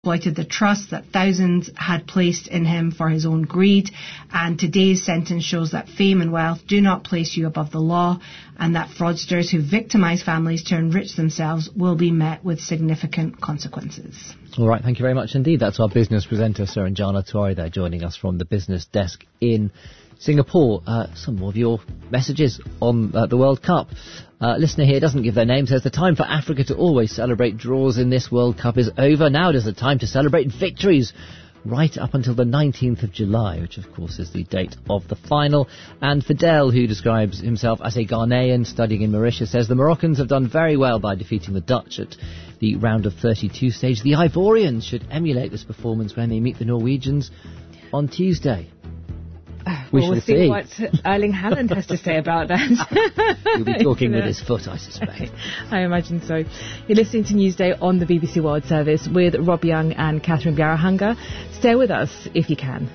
exploited the trust that thousands had placed in him for his own greed, and today's sentence shows that fame and wealth do not place you above the law, and that fraudsters who victimise families to enrich themselves will be met with significant consequences. All right, thank you very much indeed. That's our business presenter, Saranjana Tewari, there, joining us from the business desk in Singapore. Some more of your messages on the World Cup. Listener here doesn't give their name, says the time for Africa to always celebrate draws in this World Cup is over. Now it is the time to celebrate victories right up until the 19th of July, which of course is the date of the final. And Fidel, who describes himself as a Ghanaian studying in Mauritius, says the Moroccans have done very well by defeating the Dutch at the round of 32 stage. The Ivorians should emulate this performance when they meet the Norwegians on Tuesday. We'll see what Erling Haaland has to say about that. He'll be talking with his foot, I suspect. I imagine so. You're listening to Newsday on the BBC World Service with Rob Young and Catherine Biarahanga. Stay with us if you can.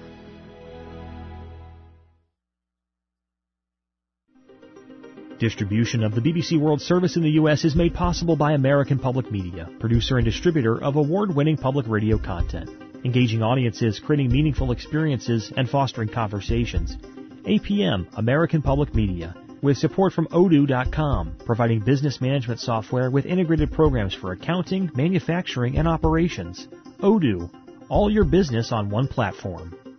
Distribution of the BBC World Service in the U.S. is made possible by American Public Media, producer and distributor of award-winning public radio content. Engaging audiences, creating meaningful experiences, and fostering conversations. APM, American Public Media, with support from Odoo.com, providing business management software with integrated programs for accounting, manufacturing, and operations. Odoo, all your business on one platform.